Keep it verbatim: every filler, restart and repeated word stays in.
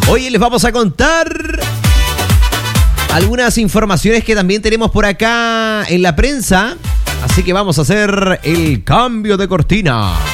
Hoy les vamos a contar algunas informaciones que también tenemos por acá en la prensa. Así que vamos a hacer el cambio de cortina.